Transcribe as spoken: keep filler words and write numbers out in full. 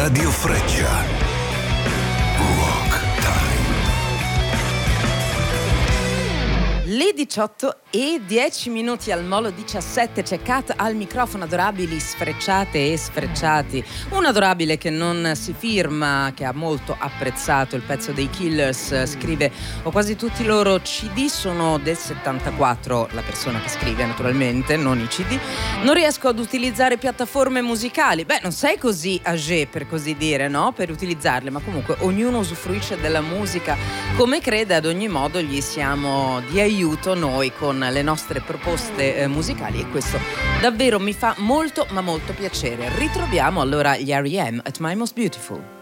Radio Freccia. Rock Time. Le diciotto e dieci minuti al Molo diciassette, c'è Kat al microfono. Adorabili sfrecciate e sfrecciati. Un adorabile che non si firma, che ha molto apprezzato il pezzo dei Killers, scrive: ho quasi tutti i loro C D, sono del settantaquattro, la persona che scrive naturalmente, non i C D. Non riesco ad utilizzare piattaforme musicali. Beh, non sei così âgé, per così dire, no? Per utilizzarle, ma comunque ognuno usufruisce della musica come crede. Ad ogni modo gli siamo di aiuto noi con le nostre proposte eh, musicali, e questo davvero mi fa molto ma molto piacere. Ritroviamo allora gli R E M, At My Most Beautiful.